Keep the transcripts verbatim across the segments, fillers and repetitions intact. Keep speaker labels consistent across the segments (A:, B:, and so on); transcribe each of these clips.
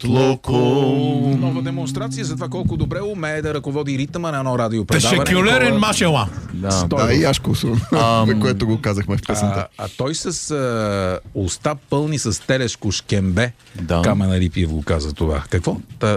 A: Тлоком.
B: Нова демонстрация за това колко добре умее да ръководи ритъма на едно радиопредаване.
A: Тешекюлерен машела.
C: Да, да, и Яшко, за което го казахме в песента.
B: А, а той с а, уста пълни с телешко шкембе.
C: Да.
B: Камена Рипиев го каза това. Какво? Та...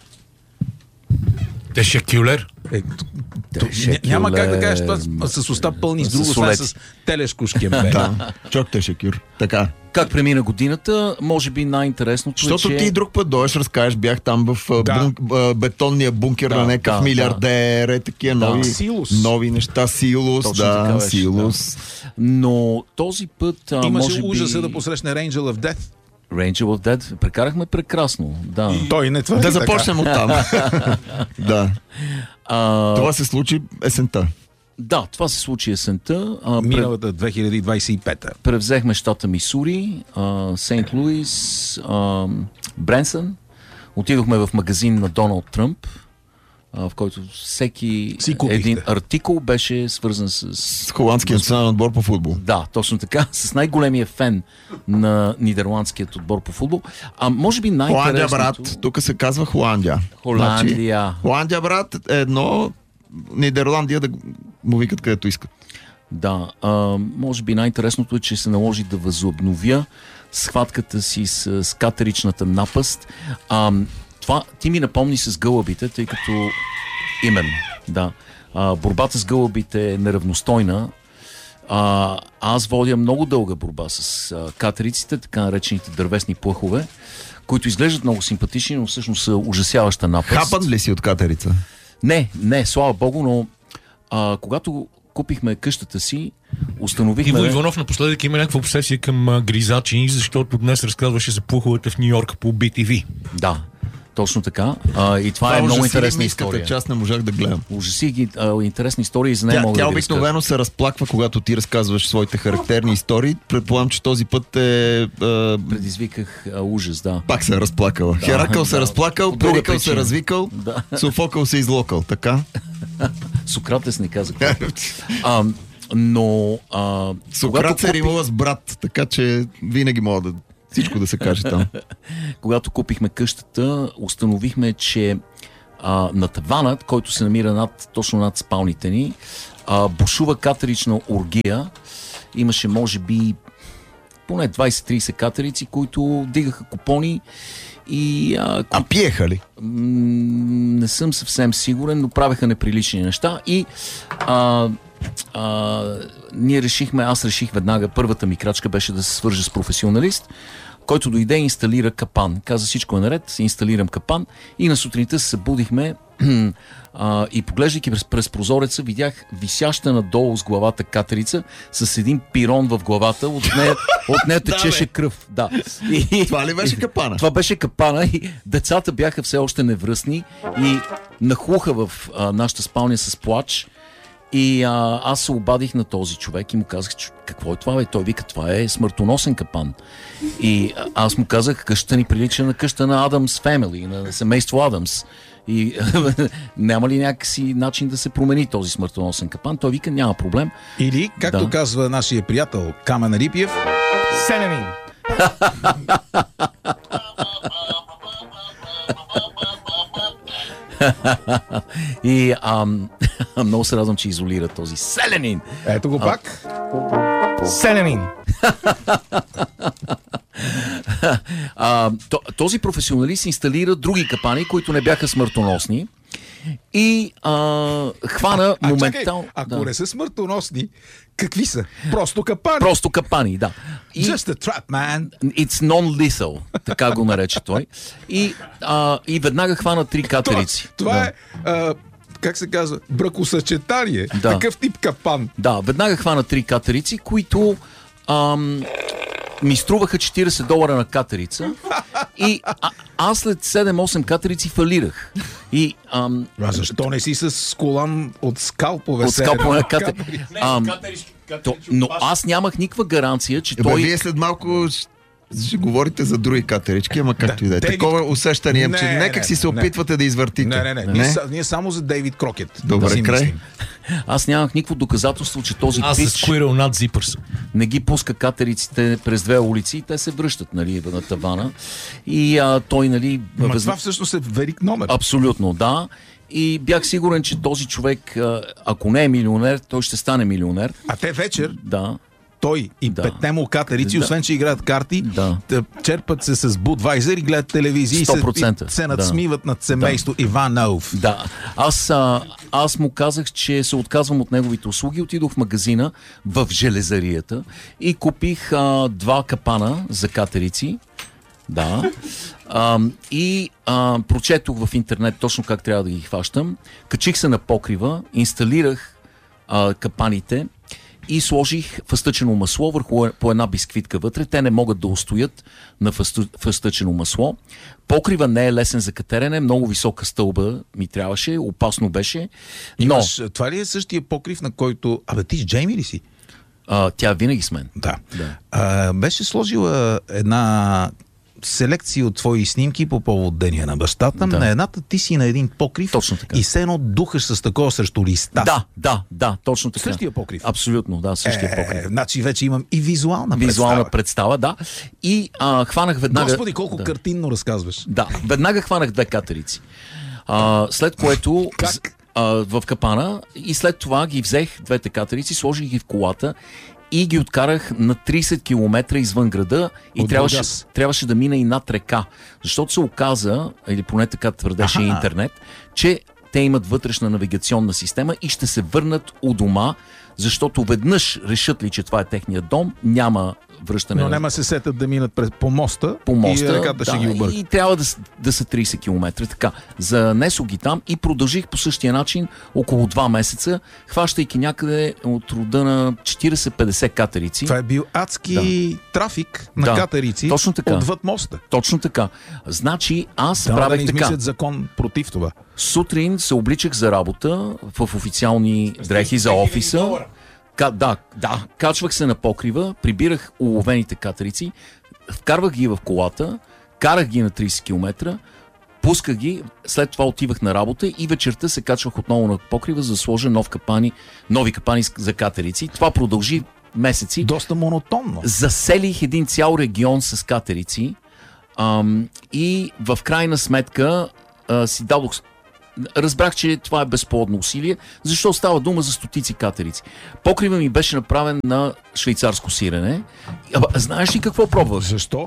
A: Тешекюлер.
B: Е, т- ня- няма как да кажеш това с уста пълни с друго, освен с телешко шкембе.
C: Да, чок Тешекюр. Така.
D: Как премина годината, може би най-интересното е,
C: Защото
D: че...
C: ти друг път дойдеш, разкажеш, бях там в
B: Да.
C: бунк, а, бетонния бункер
D: Да,
C: на някакъв
D: да,
C: милиардер, е такива
D: Да.
C: нови,
B: Силус.
C: нови неща. Силус,
D: Точно така
C: да,
D: беше,
C: Силус.
D: Но този път, а,
B: Имаше
D: може би...
B: ужаса да посрещне Angel of Death.
D: Ranger of Dead, прекарахме прекрасно. Да.
B: Той не твърди
C: Да
B: така.
C: започнем от там. Да.
D: А,
C: Това се случи есента.
D: да, това се случи есента. А, пре-
B: Миналата две хиляди двадесет и пета.
D: превзехме щата Мисури, а, Сейнт Луис, а, Бренсън. Отидохме в магазин на Доналд Тръмп, а, в който всеки
B: Си купихте.
D: един артикул беше свързан с...
C: С холандския национален отбор по футбол.
D: Да, точно така, с най-големия фен на нидерландският отбор по футбол. А може би
C: Холандия,
D: най-интересното...
C: брат. Тук се казва Холандия.
D: Холандия.
C: Значи, Холандия, брат, е едно. Нидерландия да му викат където искат.
D: Да, а, може би най-интересното е, че се наложи да възобновя схватката си с, с катеричната напаст. А, това ти ми напомни с гълъбите, тъй като именно, да. А, борбата с гълъбите е неравностойна. А, аз водя много дълга борба с а, катериците, така наречените дървесни плъхове, които изглеждат много симпатични, но всъщност са ужасяваща напаст.
C: Хапан ли си от катерица?
D: Не, не, слава богу, но а, когато купихме къщата си, установихме...
A: Иво Иванов напоследък има някаква обсесия към а, гризачи, защото днес разказваше за плуховете в Ню Йорк по Би Ти Ви.
D: Да, точно така. А, и това, това е много интересна история.
C: Част не можах да гледам.
D: Ужасих ги, а, интересни истории, и за нея
C: Тя,
D: мога
C: тя
D: да ви
C: обикновено се разплаква, когато ти разказваш своите характерни истории. Предполагам, че този път е... А,
D: предизвиках а, ужас, да.
C: пак се е разплакала. Да, Херакъл се е
D: да.
C: разплакал,
D: По друга
C: Перикъл се
D: причина.
C: развикал,
D: Да.
C: Софокъл се излокал. Така?
D: Сократес не каза какво. а, но... А,
C: Сократ се
D: купи-
C: римува с брат, така че винаги мога да... Всичко да се каже там.
D: Когато купихме къщата, установихме, че а, на таванът, който се намира над, точно над спалните ни, а, бушува катерична оргия. Имаше, може би, поне двайсет-трийсет катерици, които дигаха купони и... А,
C: А пиеха ли?
D: м- не съм съвсем сигурен, но правеха неприлични неща и... А, а, ние решихме, аз реших веднага, първата ми крачка беше да се свържа с професионалист, който дойде и инсталира капан. Каза, всичко е наред, инсталирам капан и на сутринта се събудихме а, и поглеждайки през, през прозореца, видях висяща надолу с главата катерица с един пирон в главата, от нея, от нея течеше кръв. Да. И,
C: Това ли беше капана?
D: това беше капана и децата бяха все още невръстни и нахлуха в а, нашата спалня с плач. И а, аз се обадих на този човек и му казах, че какво е това, бе? Той вика, това е смъртоносен капан. И а, аз му казах, къщата ни прилича на къща на Адамс Фемели, на семейство Адамс. И няма ли някакси начин да се промени този смъртоносен капан? Той вика, няма проблем.
B: Или, както
D: Да.
B: казва нашия приятел Камен Рипиев,
A: Селянин.
D: И ам, много се радвам, че изолира този селянин.
B: ето го пак.
A: Селянин.
D: А, то, този професионалист инсталира други капани, които не бяха смъртоносни и а, хвана
B: А
D: моментално...
B: чакай, ако
D: да.
B: не са смъртоносни, какви са? Просто капани.
D: Просто капани, да. И
B: Just a trap, man.
D: it's non-lethal, така го нарече той. И, а, и веднага хвана три
B: Това,
D: катерици.
B: това
D: да.
B: е, а, как се казва, бракосъчетание.
D: Да.
B: Такъв тип капан.
D: Да, веднага хвана три катерици, които ам, ми струваха четирийсет долара на катерица и а, аз след седем-осем катерици фалирах. И ам,
B: А защо не си с колан от скалпове?
D: от скалпове на катери. Ам,
A: Катериш,
D: то, но аз нямах никаква гаранция, че
C: Е, бе,
D: той...
C: вие след малко ще говорите за други катерички, ама както и да е. Такова усещане имам, че някак си се опитвате да извъртите.
B: Не, не, не. не? Ние, ние само за Дейвид Крокет.
C: Добре,
B: да
C: край.
D: Аз нямах никакво доказателство, че този
A: Аз
D: пич
A: с Squirrel над Zipers.
D: не ги пуска катериците през две улици и те се връщат, нали, на тавана. И а, той, нали...
B: Ма въз... това всъщност е велик номер.
D: Абсолютно, да. И бях сигурен, че този човек, ако не е милионер, той ще стане милионер.
B: А те вечер...
D: Да.
B: Той и да. петте му катерици, да. Освен че играят карти, да. черпат се с Будвайзер и гледат телевизия
D: сто процента.
B: и се, и се надсмиват да. над семейство да. Иванов.
D: Да. Аз, а, аз му казах, че се отказвам от неговите услуги. Отидох в магазина в железарията и купих а, два капана за катерици. Да. А, и а, прочетох в интернет точно как трябва да ги хващам. Качих се на покрива, инсталирах а, капаните и сложих фъстъчено масло върху по една бисквитка вътре. Те не могат да устоят на фъстъ, фъстъчено масло. Покрива не е лесен за катерене, много висока стълба ми трябваше, опасно беше. Но...
B: Имаш, това ли е същия покрив, на който... Абе, ти с Джейми ли си?
D: А, тя винаги с мен.
B: Да. да. А, беше сложила една... селекции от твои снимки по повод деня на бащата. Да. На едната ти си на един покрив.
D: Точно така.
B: И все едно духаш с такова срещу листа.
D: Да, да, да, точно така.
B: Същия покрив.
D: Абсолютно, да, същия
B: е,
D: покрив.
B: Значи вече имам и визуална,
D: визуална
B: представа.
D: представа, да. И а, хванах веднага...
B: Господи, колко
D: да.
B: картинно разказваш.
D: Да, веднага хванах две катерици. А, след което...
B: Как?
D: А, в капана и след това ги взех двете катерици, сложих ги в колата и ги откарах на трийсет километра извън града и трябваше, трябваше да мина и над река. Защото се оказа, или поне така твърдеше Аха. интернет, че те имат вътрешна навигационна система и ще се върнат у дома, защото веднъж решат ли, че това е техният дом, няма връщане.
B: Но няма се сетят да минат през, по моста,
D: по моста
B: и реката
D: да,
B: ще ги обърка.
D: И трябва да, да са трийсет километра. Така, занесох ги там и продължих по същия начин около два месеца, хващайки някъде от рода на четирийсет-петдесет катерици.
B: Това е бил адски да. трафик на
D: да,
B: катерици
D: точно така.
B: отвъд моста.
D: Точно така. Значи аз
B: да,
D: правех
B: да не
D: така.
B: измислят закон против това.
D: Сутрин се обличах за работа в официални дрехи за офиса. Ка, да, да, качвах се на покрива, прибирах уловените катерици, вкарвах ги в колата, карах ги на трийсет километра, пусках ги, след това отивах на работа и вечерта се качвах отново на покрива, за да сложа нов капани, нови капани за катерици. Това продължи месеци.
B: Доста монотонно.
D: Заселих един цял регион с катерици ам, и в крайна сметка а, си дадох... Разбрах, че това е безплодно усилие, защото става дума за стотици катерици. Покрива ми беше направен на швейцарско сирене. А, знаеш ли какво пробвах?
B: Защо?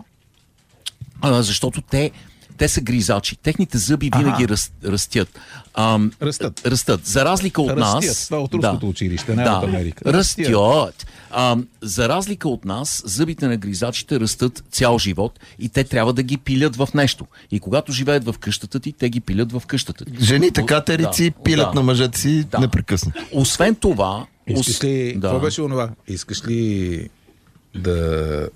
D: А, защото те, те са гризачи. Техните зъби винаги раз, растят. Ам,
B: растат.
D: Растат. За разлика от
B: растят.
D: нас...
B: Това от руското да, училище, не
D: да,
B: от Америка.
D: Растят. Ам, за разлика от нас, зъбите на гризачите растат цял живот и те трябва да ги пилят в нещо. И когато живеят в къщата ти, те ги пилят в къщата ти.
C: Жените катерици да, пилят да, на мъжете си да. непрекъснато.
D: Освен това...
B: Искаш ли... Да. Какво беше онова? Искаш ли да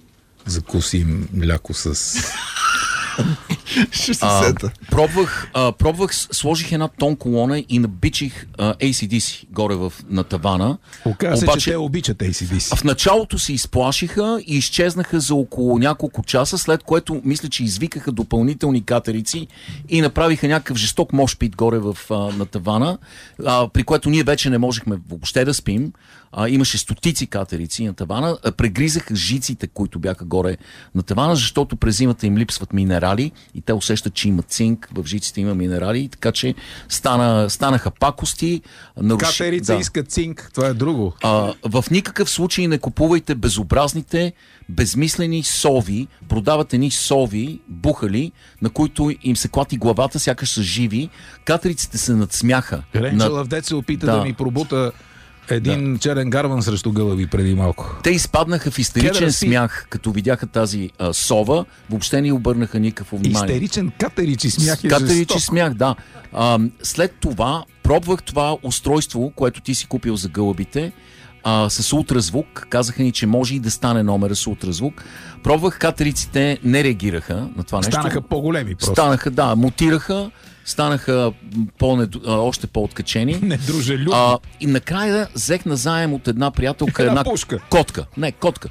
B: закусим мляко с...
C: Ще се сета.
D: Пробвах, а, пробвах, сложих една тон колона и набичих а, ей си ди си горе в, на тавана.
B: Оказва се, че те обичат ей си ди си.
D: В началото се изплашиха и изчезнаха за около няколко часа, след което мисля, че извикаха допълнителни катерици и направиха някакъв жесток мошпит горе в, а, на тавана, а, при което ние вече не можехме въобще да спим. А, имаше стотици катерици на тавана, а, прегризаха жиците, които бяха горе на тавана, защото през зимата им липсват минерали и те усещат, че има цинк, в жиците има минерали, така че стана, станаха пакости.
B: Наруш... Катерица да. Иска цинк, това е друго.
D: А, в никакъв случай не купувайте безобразните, безмислени сови, продават едни сови, бухали, на които им се клати главата, сякаш са живи. Катериците се надсмяха.
B: Ренчелъв дет се опита да, да ми пробута един да. черен гарван срещу гълъби преди малко.
D: Те изпаднаха в истеричен смях, като видяха тази а, сова. Въобще не обърнаха никакво внимание.
B: Истеричен катеричи смях е
D: Катеричи
B: жесток.
D: смях, да. А, след това пробвах това устройство, което ти си купил за гълъбите, а, с ултразвук. Казаха ни, че може и да стане номера с ултразвук. Пробвах, катериците не реагираха на това нещо.
B: Станаха по-големи просто.
D: Станаха, да, мутираха. Станаха по още по-откачени.
B: Недружелюбни.
D: А, и накрая взех назаем от една приятелка една,
B: една пушка.
D: Котка. Не, котка.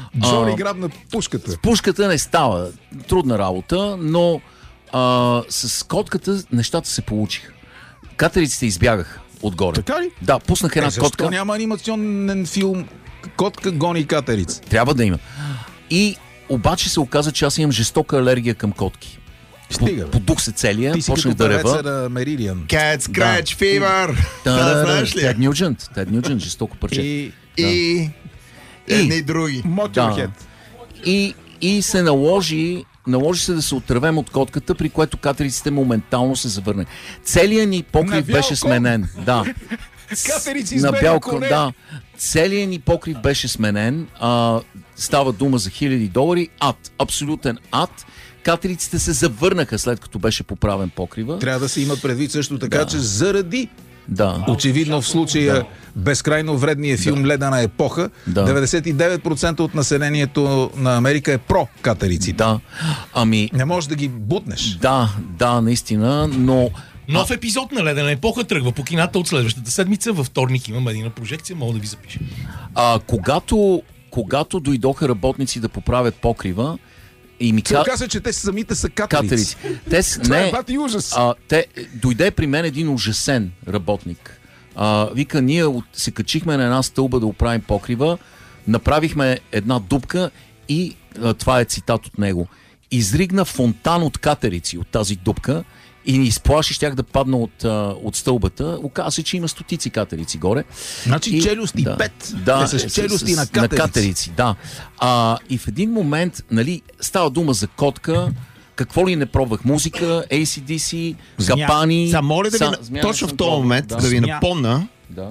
B: Джони грабна пушката.
D: Пушката не става. Трудна работа, но а, с котката нещата се получиха. Катериците избягаха отгоре.
B: Така ли?
D: Да, пуснах една
B: Е, защо
D: котка.
B: няма анимационен филм "Котка гони катерица"?
D: Трябва да има. И обаче се оказа, че аз имам жестока алергия към котки.
B: Стига, бе.
D: Подух се целия,
B: Ти си
D: почнах
B: като
D: да
B: певеца
D: рева.
B: на Меридиан.
C: Cat Scratch Fever.
D: Да,
C: Това
D: да,
C: знаеш ли?
D: Тед Нюджент. Тед Нюджент, жестоко парче.
B: И
C: И едни други.
B: Motorhead.
D: И, и се наложи, наложи се да се отървем от котката, при което катериците моментално се завърне. Целият ни
B: На
D: покрив
B: бял
D: беше
B: кон.
D: сменен. Да.
B: Катерици с
D: На
B: бели
D: бял
B: коне.
D: да. Целият ни покрив беше сменен. А, става дума за хиляди долари. Ад. Абсолютен ад. Катериците се завърнаха след като беше поправен покрива.
B: Трябва да се имат предвид също така,
D: Да.
B: че заради
D: Да.
B: очевидно в случая безкрайно вредния филм "Ледена епоха",
D: Да.
B: деветдесет и девет процента от населението на Америка е про катериците.
D: Да. Ами,
B: Не можеш да ги бутнеш.
D: да, да, наистина, но
A: Нов епизод на "Ледена епоха" тръгва по кината от следващата седмица. Във вторник има медийна прожекция, мога да ви запиша.
D: а, когато, когато дойдоха работници да поправят покрива и ми
B: Се
D: ка...
B: оказа, че те самите са катерици.
D: катерици. Те с...
B: Това е
D: не,
B: бати ужас.
D: а, те, дойде при мен един ужасен работник. А, вика, ние от, се качихме на една стълба да оправим покрива, направихме една дупка и а, това е цитат от него. Изригна фонтан от катерици от тази дупка и ни изплаши, щях да падна от, а, от стълбата. Оказа се, че има стотици катерици горе.
B: Значи
D: И-
B: челюсти
D: да,
B: пет.
D: Да,
B: Те с челюсти на
D: на
B: катерици.
D: катерици, да. А, и в един момент, нали, става дума за котка, какво ли не пробвах? Музика, Ей Си Ди Си,
B: Змя.
D: капани.
C: Са, моля да ви,
D: Са-
C: на-
D: змя
C: точно
D: съм
C: в този
D: пробвал,
C: момент
D: да.
C: да ви
B: Змя.
C: напомня,
D: Да.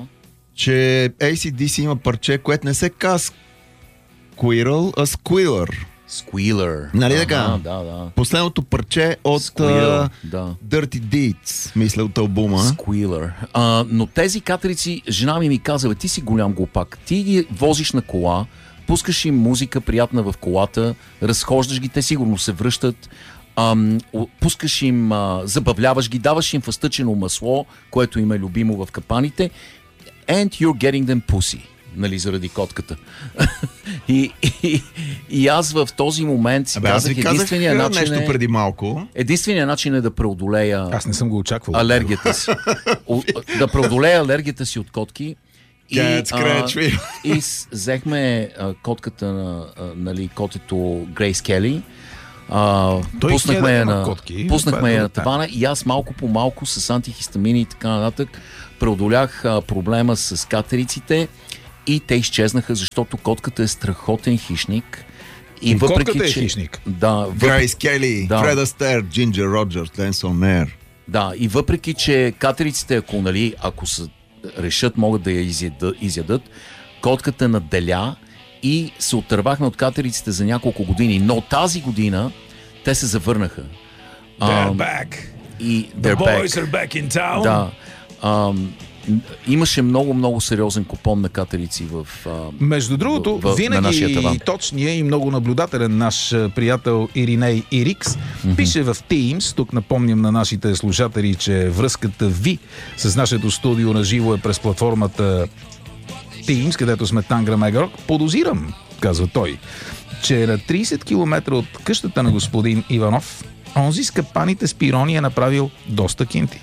C: че Ей Си Ди Си има парче, което не се казва Squirrel, а Squealer.
D: Squealer.
C: Нали
D: Ага,
C: така?
D: Да, да.
C: Последното парче от
D: Squealer,
C: а,
D: да.
C: Dirty Deeds, мисля, от албума.
D: Squealer. А, но тези катерици, жена ми ми каза, бе, ти си голям глупак. Ти ги возиш на кола, пускаш им музика приятна в колата, разхождаш ги, те сигурно се връщат, ам, о- пускаш им, а, забавляваш ги, даваш им фъстъчено масло, което им е любимо в капаните, and you're getting them pussy. Нали, заради котката. и, и, и аз в този момент си
C: Абе, аз
D: казах,
C: ви казах
D: единствения начин
C: нещо
D: е,
C: преди малко.
D: единственият начин е да преодолея
B: Аз не съм го очаквал.
D: алергията си. О, да преодолея алергията си от котки. И,
C: Cat Scratch Fever.
D: и с- взехме а, котката на а, нали, котето Грейс Кели. А,
B: Той
D: пуснахме
B: гледа
D: я
B: на
D: на,
B: котки,
D: пуснахме
B: това е
D: я на
B: друга
D: тавана и аз малко по малко с антихистамини и така нататък преодолях а, проблема с катериците и те изчезнаха, защото котката е страхотен хищник. И,
B: И
D: въпреки,
B: котката е
D: че,
B: хищник.
D: Да, въпреки,
C: Грейс Кели,
D: Да.
C: Фред Астер, Джинджер Роджерс, Ленсон Нер.
D: Да, и въпреки, че катериците, ако, нали, ако са, решат, могат да я изядат, изядат, котката наделя и се отървахме от катериците за няколко години. Но тази година те се завърнаха.
B: They're
D: Ам,
B: back.
D: и
B: The
D: they're back.
B: boys are back in town.
D: Да. Ам, имаше много, много сериозен купон на катерици в... а,
B: Между другото,
D: в- в- на нашия таван.
B: винаги точния и много наблюдателен наш а, приятел Ириней Ирикс пише в Teams, тук напомням на нашите слушатели, че връзката ви с нашето студио на живо е през платформата Teams, където сме Тангра Мегарок. Подозирам, казва той, че на трийсет километра от къщата на господин Иванов, онзи с капаните с пирони е направил доста кинти.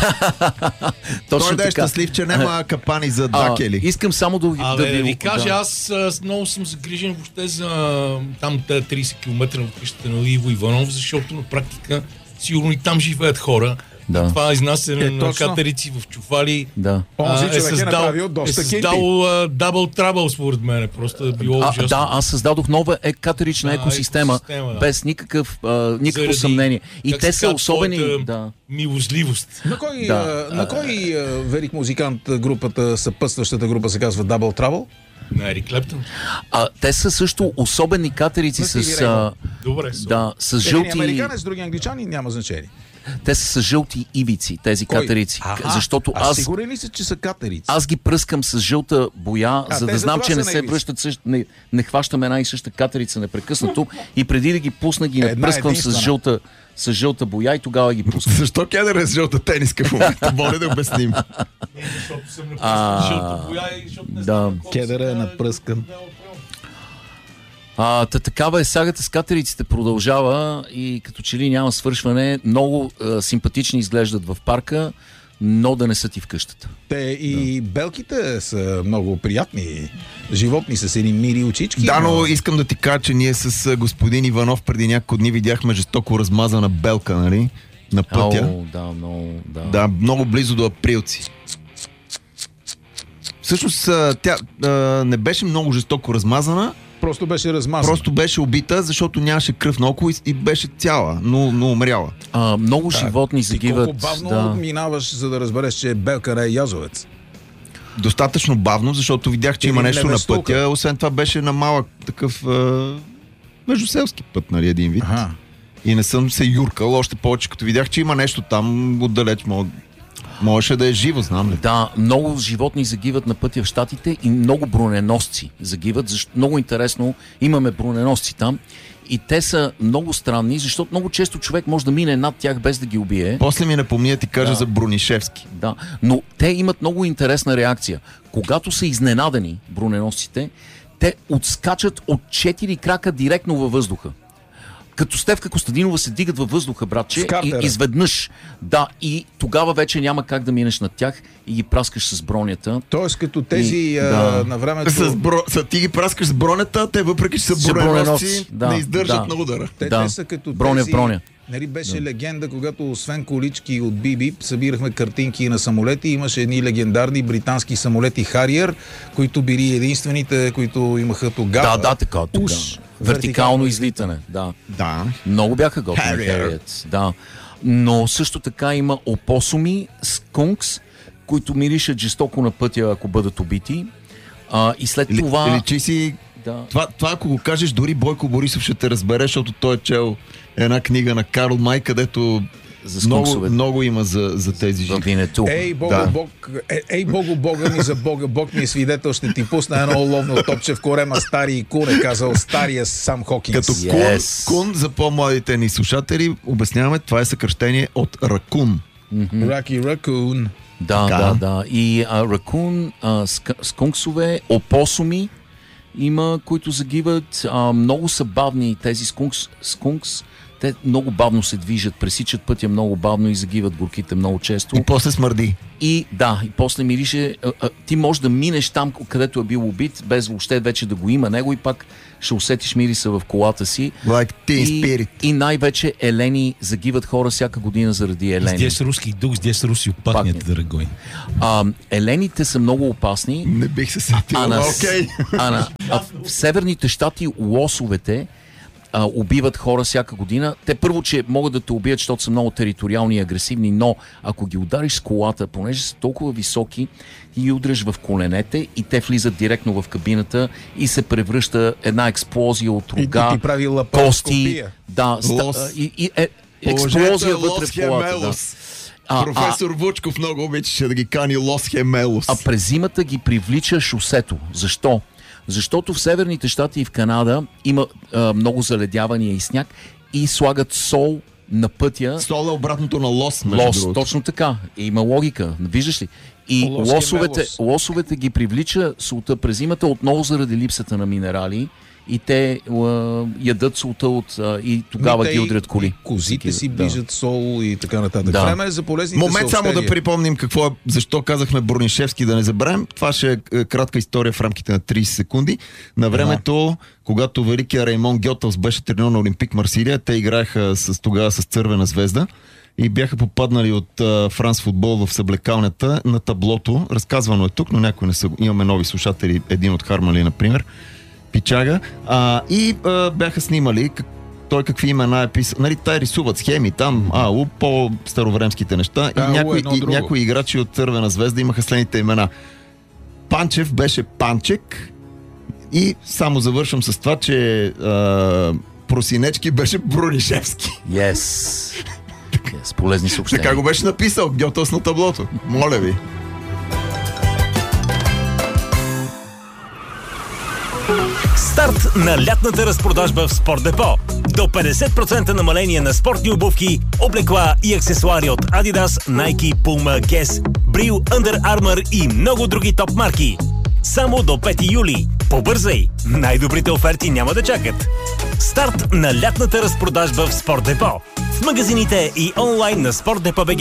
D: Точно
C: Той да е
D: така.
C: щастлив, че няма капани за
D: А,
C: дакели.
D: искам само да,
A: Абе,
D: да
A: да
D: ви,
A: ви кажа,
D: да.
A: аз а, много съм загрижен въобще за там те трийсет километра в къщата на Иво Иванов, защото на практика сигурно и там живеят хора.
D: Да.
A: Това изнасяне
B: Е,
A: на
B: точно.
A: катерици в чуфали
D: Да.
B: Онзи
A: а,
B: човек е направил доста
A: е
B: кинти.
A: създал а, дабъл трабъл, според мен. Просто е било
D: А,
A: ужасно.
D: да, аз създадох нова е, катерична
A: Да,
D: екосистема,
A: екосистема, да.
D: без никакъв, а, никакво
A: Заради,
D: съмнение. И
A: как
D: те
A: се
D: са
A: казва,
D: особени.
A: твоята
D: Да.
A: милостливост.
B: На кой,
D: Да.
B: а, на кой а, велик музикант групата, съпътстващата група се казва Double Trouble?
A: На Ерик Клептън.
D: А, те са също особени катерици
B: Стиви
D: с,
B: Реймон.
D: а,
A: Добре, са.
D: да, с
B: Един
D: жълти.
B: американец, други англичани, няма значение.
D: Те са с жълти ивици, тези
B: Кой?
D: катерици.
B: Аха,
D: Защото
B: а
D: аз,
B: сигурен ли си, че са катерици?
D: аз ги пръскам с жълта боя,
B: А,
D: за
B: те
D: да
B: за
D: знам,
B: това
D: че
B: са
D: не се
B: наивици.
D: връщат същ, не, не хващам една и съща катерица непрекъснато и преди да ги пусна ги
B: Една
D: напръсквам с
B: единствена.
D: жълта, с жълта боя и тогава ги пускам.
C: Защо Кедър е с жълта тениска в момента? Моля да обясним.
A: Защото съм
D: А,
A: напуснал жълта боя и защото не
D: да.
A: знам колко
B: Кедъра е
A: сега-
B: напръскан.
D: А, та, такава е сагата с катериците, продължава и като че ли няма свършване. Много а, симпатични изглеждат в парка, но да не са ти в къщата.
B: Те и да. белките са много приятни животни с едни мири очички.
C: Да, но искам да ти кажа, че ние с господин Иванов преди няколко дни видяхме жестоко размазана белка, нали? На пътя.
D: О, да, много, да.
C: Да, много близо до Априлци. Всъщност тя а, не беше много жестоко размазана.
B: Просто беше размазана.
C: Просто беше убита, защото нямаше кръв на око и, и беше цяла, но, но умряла.
D: А, много да. животни загиват.
B: Колко бавно
D: да.
B: минаваш, за да разбереш, че белка не е язовец?
C: Достатъчно бавно, защото видях, че
B: Или
C: има нещо на
B: невестулка.
C: пътя. Освен това беше на малък такъв а, междуселски път, нали, един вид.
B: Ага.
C: И не съм се юркал, още повече, като видях, че има нещо там отдалеч. Мог... Можеше да е живо, знам ли.
D: Да, много животни загиват на пътя в Щатите и много броненосци загиват. Защо, много интересно, имаме броненосци там и те са много странни, защото много често човек може да мине над тях без да ги убие.
C: После ми напомни да ти кажа
D: Да.
C: за Бронишевски.
D: Да, но те имат много интересна реакция. Когато са изненадани броненосците, те отскачат от четири крака директно във въздуха. Като Стефка Костадинова се дигат във въздуха, братче, и изведнъж. Да, и тогава вече няма как да минеш над тях и ги праскаш с бронята.
B: Тоест като тези
D: И,
B: а,
D: да.
B: на времето...
C: С бро... С, ти ги праскаш с бронята, те въпреки че са
D: Са
C: броненосци,
D: броненосци, да,
C: не издържат
D: да.
C: на удара.
B: Те,
D: Да.
B: те са като
D: Броня в
B: тези...
D: броня.
B: Нали, беше да. легенда, когато освен колички от Биби, събирахме картинки на самолети. Имаше едни легендарни британски самолети Хариер, които били единствените, които имаха тогава.
D: Да, да, така, тогава.
B: Уж,
D: Вертикално излитане, да.
C: Да.
D: Много бяха готини
C: Harrier.
D: Хариет, да. Но също така има опосуми, скункс, които миришат жестоко на пътя, ако бъдат убити. А, и след
C: Ли,
D: това...
C: Личи си...
D: Да.
C: Това, това ако го кажеш, дори Бойко Борисов ще те разбере, защото той е чел една книга на Карл Май, където
D: За
C: много,
D: скунксовете.
C: много има за, за тези
D: В
C: жители.
D: Винето.
B: Ей, Богу,
C: Да.
B: Бог, е, ей, Богу, Бога ми за Бога, Бог ми е свидетел, ще ти пусна едно ловно топче в корема стари кун, е казал стария сам Хокинс.
C: Като
D: Yes.
C: кун, кун, за по-младите ни слушатели, обясняваме, това е съкръщение от ракун.
B: Раки Ракун.
D: Да,
C: Така.
D: да, да. И а, ракун, а, ск, скунксове, опосуми има, които загиват. А, много са бавни тези скункс, скункс. Те много бавно се движат, пресичат пътя много бавно и загиват горките много често.
C: И после смърди.
D: И да, и после мирише, а, а, ти можеш да минеш там, където е бил убит, без въобще вече да го има него и пак ще усетиш мириса в колата си.
C: Like teen
D: И,
C: spirit.
D: и най-вече елени, загиват хора всяка година заради елени.
A: Здесь русский дух, здесь Руси пахнет,
D: Пахнет.
A: дорогой.
D: А, елените са много опасни.
C: Не бих се сетил,
D: А,
C: но
D: на,
C: окей.
D: а, на, а в северните щати лосовете а, убиват хора всяка година. Те първо, че могат да те убият, защото са много териториални и агресивни, но ако ги удариш с колата, понеже са толкова високи, ти ги удреш в коленете и те влизат директно в кабината и се превръща една експлозия от
B: И
D: рога,
B: ти прави
D: кости.
B: лапароскопия.
D: Да, ста,
C: Лос.
D: и, и е,
C: Положението
D: експлозия
C: е
D: вътре
C: Лос
D: в колата. Да.
C: Хемелос.
D: А,
C: Професор Вучков много обичаше да ги кани Лос Хемелос.
D: А през зимата ги привлича шосето. Защо? Защото в северните щати и в Канада има а, много заледявания и сняг и слагат сол на пътя.
C: Сол е обратното на Лос, между
D: Лос,
C: другото.
D: точно така. Има логика. Виждаш ли? И
B: Лос
D: лосовете,
B: Хемелос.
D: лосовете ги привлича солта през зимата отново заради липсата на минерали и те а, ядат солта от, а, и тогава
B: Те
D: ги
B: и-
D: удрят коли.
B: и Козите си
D: Да.
B: ближат сол и така нататък.
D: Да.
B: Време е за полезните
C: Момент само да
B: съобщения.
C: припомним какво е, защо казахме Бронишевски, да не забравим. Това ще е е кратка история в рамките на трийсет секунди. На времето, когато великия Раймон Гьотелс беше треньор на Олимпик Марсилия, те играеха с, тогава с Цървена звезда и бяха попаднали от а, Франс футбол в съблекалнята на таблото. Разказвано е тук, но някои не са. Имаме нови слушатели, един от Хармали, например. Пичага. А, и а, бяха снимали как, той какви имена е писал. Нали, те рисуват схеми там, а, у, по-старовремските неща.
B: Да,
C: и
B: у,
C: някои,
B: едно
C: и,
B: друго.
C: някои играчи от Цървена звезда имаха следните имена. Панчев беше Панчек и само завършвам с това, че а, Просинечки беше Бронишевски.
D: Yes. yes. Полезни съобщения.
C: Така го беше написал Гьотелс на таблото. Моля ви.
E: Старт на лятната разпродажба в Спорт Депо. До петдесет процента намаление на спортни обувки, облекла и аксесуари от Adidas, Nike, Puma, Guess, Bril, Under Armour и много други топ марки. Само до пети юли. Побързай! Най-добрите оферти няма да чакат. Старт на лятната разпродажба в Спорт Депо. В магазините и онлайн на Спорт Депо БГ.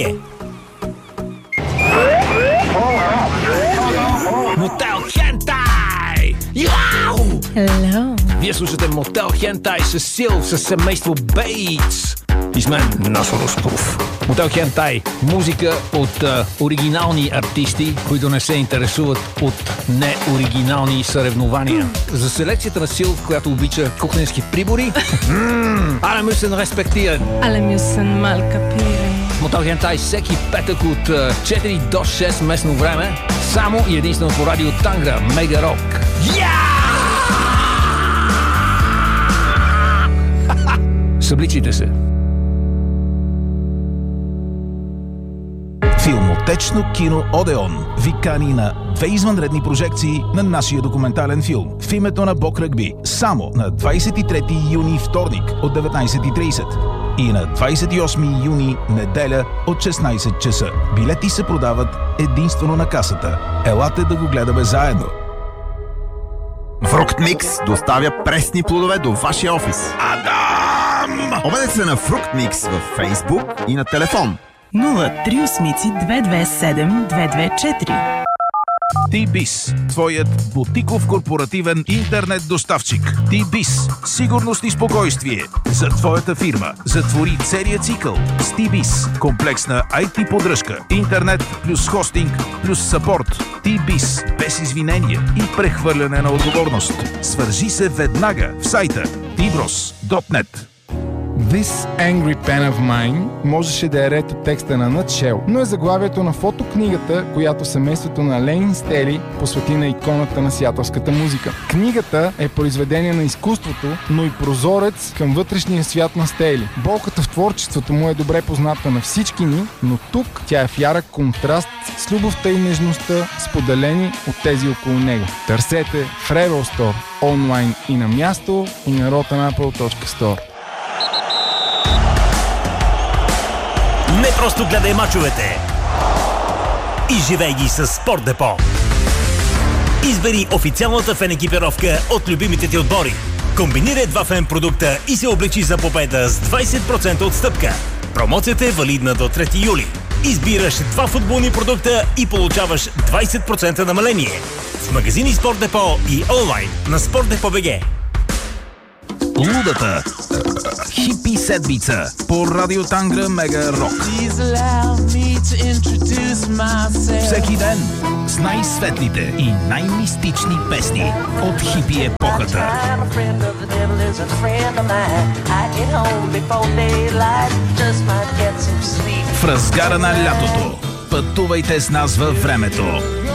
F: Мотел Хентай! Яу!
G: Hello.
F: Вие слушате Мотел Хентай с Сил, с семейство Бейтс. И с мен, Насо Ростов. Мотел Хентай. Музика от а, оригинални артисти, които не се интересуват от неоригинални съревнования. За селекцията на Сил, която обича кухненски прибори. Але müssen respektieren.
G: Alle müssen mal kapieren.
F: Мотел Хентай всеки петък от а, четири до шест местно време. Само и единствено по радио Тангра. Мега Рок. Събличите се.
B: Филмотечно кино Одеон ви кани на две извънредни прожекции на нашия документален филм в името на Бог Ръгби само на двадесет и трети юни вторник от деветнадесет и тридесет и на двадесет и осми юни неделя от шестнадесет часа. Билети се продават единствено на касата. Елате да го гледаме заедно.
H: Фруктмикс доставя пресни плодове до вашия офис. Адам! Обадете се на Фруктмикс във Фейсбук и на телефон
I: нула три осмици две две седем две две четири.
B: T-Biz, твоят бутиков корпоративен интернет доставчик. T-Biz, сигурност и спокойствие за твоята фирма. Затвори целият цикъл с T-Biz. Комплексна ай ти поддръжка, интернет плюс хостинг плюс съпорт. T-Biz, без извинения и прехвърляне на отговорност. Свържи се веднага в сайта ти брос точка нет.
J: This Angry Pen of Mine можеше да е ред от текста на Nutshell, но е заглавието на фотокнигата, която семейството на Ленин Стели посвети на иконата на сиатълската музика. Книгата е произведение на изкуството, но и прозорец към вътрешния свят на Стели. Болката в творчеството му е добре позната на всички ни, но тук тя е в ярък контраст с любовта и нежността, споделени от тези около него. Търсете в Rebel Store, онлайн и на място, и на rotanapple точка store.
E: Не просто гледай мачовете. Изживей ги с Спорт Депо. Избери официалната фен екипировка от любимите ти отбори. Комбинирай два фен продукта и се облечи за победа с двадесет процента отстъпка. Промоцията е валидна до трети юли. Избираш два футболни продукта и получаваш двадесет процента намаление. В магазини Спорт Депо и онлайн на Спорт Депо БГ.
B: Лудата хипи седмица по радио Тангра Мега Рок. Всеки ден с най-светлите и най-мистични песни от хипи епохата. В разгара на лятото пътувайте с нас във времето